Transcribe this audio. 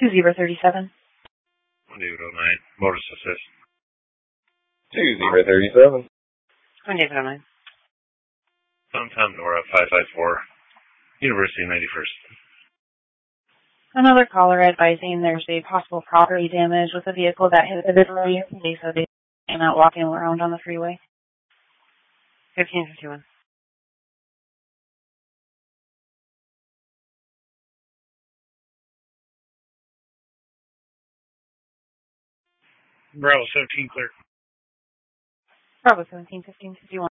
2037. 2809. Motorist assist. 2037. 2809. Downtown Nora 554. University 91st. Another caller advising there's a possible property damage with a vehicle that hit the delivery. They said they are not walking around on the freeway. 1551. Bravo 17 clear. Bravo 17, 1551.